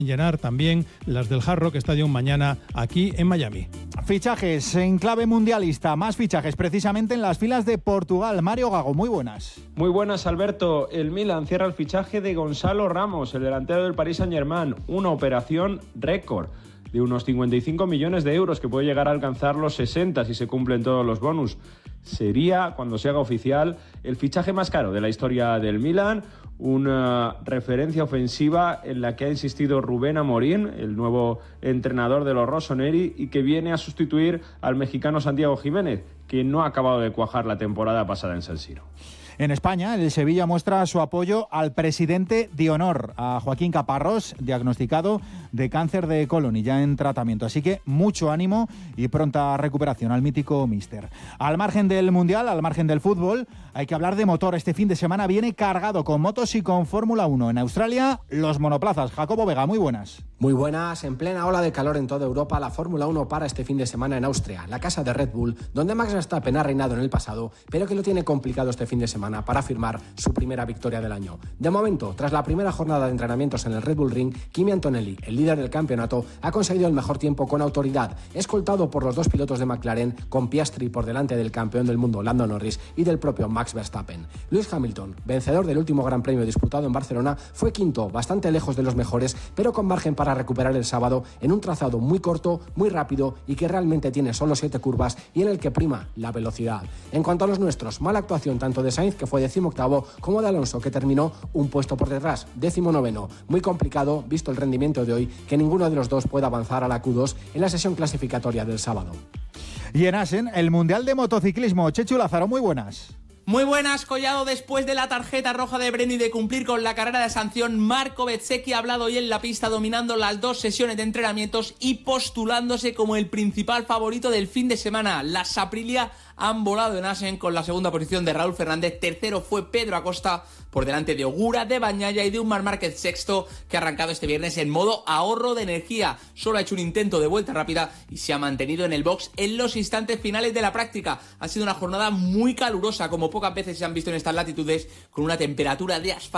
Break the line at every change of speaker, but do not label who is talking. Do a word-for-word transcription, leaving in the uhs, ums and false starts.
llenar también las del Hard Rock Stadium mañana aquí en Miami.
Fichajes en clave mundialista, más fichajes precisamente en las filas de Portugal. Mario Gago, muy buenas.
Muy buenas, Alberto. El Milan cierra el fichaje de Gonzalo Ramos, el delantero del Paris Saint-Germain, una operación récord de unos cincuenta y cinco millones de euros que puede llegar a alcanzar los sesenta si se cumplen todos los bonus. Sería, cuando se haga oficial, el fichaje más caro de la historia del Milan, una referencia ofensiva en la que ha insistido Rubén Amorín, el nuevo entrenador de los rossoneri, y que viene a sustituir al mexicano Santiago Jiménez, que no ha acabado de cuajar la temporada pasada en San Siro.
En España, el Sevilla muestra su apoyo al presidente de honor, a Joaquín Caparrós, diagnosticado de cáncer de colon y ya en tratamiento. Así que mucho ánimo y pronta recuperación al mítico míster. Al margen del Mundial, al margen del fútbol, hay que hablar de motor. Este fin de semana viene cargado con motos y con Fórmula uno. En Australia, los monoplazas. Jacobo Vega, muy buenas.
Muy buenas. En plena ola de calor en toda Europa, la Fórmula uno para este fin de semana en Austria, la casa de Red Bull, donde Max Verstappen ha reinado en el pasado, pero que lo tiene complicado este fin de semana para firmar su primera victoria del año. De momento, tras la primera jornada de entrenamientos en el Red Bull Ring, Kimi Antonelli, el líder del campeonato, ha conseguido el mejor tiempo con autoridad, escoltado por los dos pilotos de McLaren, con Piastri por delante del campeón del mundo Lando Norris y del propio Max Verstappen. Lewis Hamilton, vencedor del último Gran Premio disputado en Barcelona, fue quinto, bastante lejos de los mejores, pero con margen para recuperar el sábado en un trazado muy corto, muy rápido y que realmente tiene solo siete curvas y en el que prima la velocidad. En cuanto a los nuestros, mala actuación tanto de Sainz, que fue décimo octavo, como de Alonso, que terminó un puesto por detrás, décimo noveno. Muy complicado, visto el rendimiento de hoy, que ninguno de los dos pueda avanzar a la Q dos en la sesión clasificatoria del sábado.
Y en Asen, el Mundial de Motociclismo. Chechu Lázaro, muy buenas.
Muy buenas, Collado. Después de la tarjeta roja de Breno y de cumplir con la carrera de sanción, Marco Bezzecchi ha hablado hoy en la pista dominando las dos sesiones de entrenamientos y postulándose como el principal favorito del fin de semana. Las Aprilia han volado en Asen con la segunda posición de Raúl Fernández. Tercero fue Pedro Acosta por delante de Ogura, de Bañaya y de un Marc Márquez sexto, que ha arrancado este viernes en modo ahorro de energía. Solo ha hecho un intento de vuelta rápida y se ha mantenido en el box en los instantes finales de la práctica. Ha sido una jornada muy calurosa, como pocas veces se han visto en estas latitudes, con una temperatura de asfalto